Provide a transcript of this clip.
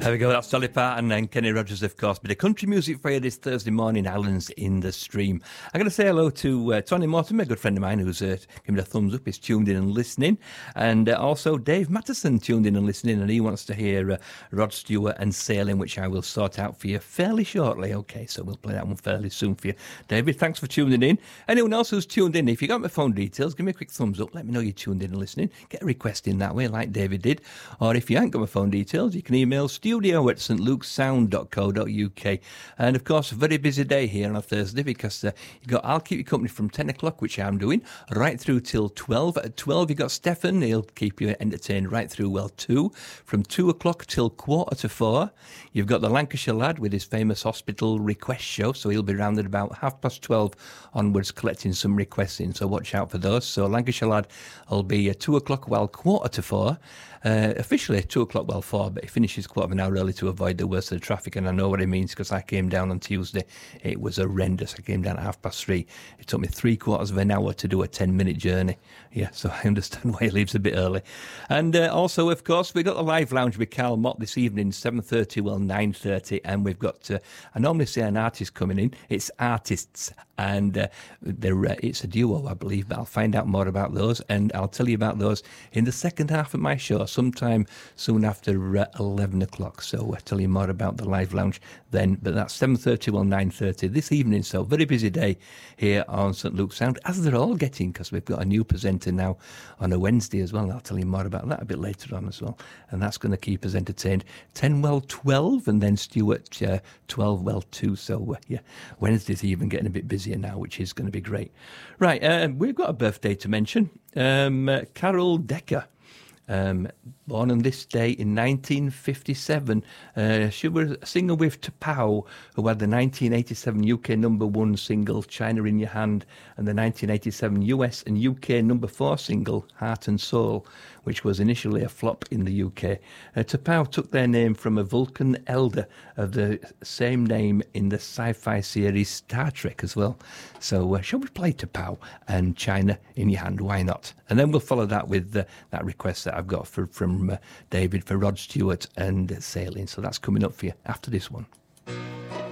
There we go, that's Dolly Parton and Kenny Rogers, of course. Bit of country music for you this Thursday morning, Alan's in the Stream. I'm going to say hello to Tony Mortimer, a good friend of mine who's giving me a thumbs up, he's tuned in and listening. And also Dave Matteson tuned in and listening, and he wants to hear Rod Stewart and Sailing, which I will sort out for you fairly shortly. Okay, so we'll play that one fairly soon for you. David, thanks for tuning in. Anyone else who's tuned in, if you got my phone details, give me a quick thumbs up, let me know you tuned in and listening. Get a request in that way, like David did. Or if you ain't got my phone details, you can email studio@stlukessound.co.uk. And of course, a very busy day here on a Thursday because you got I'll Keep You Company from 10 o'clock, which I'm doing, right through till 12. At 12, you got Stefan, he'll keep you entertained right through, 2. From 2 o'clock till 3:45, you've got the Lancashire Lad with his famous hospital request show, so he'll be round at about 12:30 onwards collecting some requests in, so watch out for those. So Lancashire Lad will be at 2 o'clock, 4:45. Officially 2 o'clock, 4, but he finishes quarter of an hour early to avoid the worst of the traffic, and I know what he means because I came down on Tuesday. It was horrendous. I came down at 3:30. It took me 3/4 of an hour to do a 10-minute journey. Yeah, so I understand why he leaves a bit early. And also, of course, we've got the live lounge with Carl Mott this evening, 7:30, 9:30, and we've got, I normally say an artist coming in. It's artists, and it's a duo, I believe, but I'll find out more about those, and I'll tell you about those in the second half of my show, sometime soon after 11 o'clock. So I'll tell you more about the live lounge then, but that's 7:30, 9:30 this evening. So very busy day here on St. Luke's Sound, as they're all getting, because we've got a new presenter now on a Wednesday as well. I'll tell you more about that a bit later on as well, and that's going to keep us entertained. 10, 12, and then Stuart 12, 2. So yeah, Wednesday's even getting a bit busier now, which is going to be great. Right, we've got a birthday to mention. Carol Decker. Born on this day in 1957. She was a singer with Tapao, who had the 1987 UK #1 single China in Your Hand and the 1987 US and UK #4 single Heart and Soul, which was initially a flop in the UK. Tapao took their name from a Vulcan elder of the same name in the sci-fi series Star Trek as well. So shall we play Tapao and China in Your Hand? Why not? And then we'll follow that with that request that I've got from David for Rod Stewart and Sailing. So that's coming up for you after this one.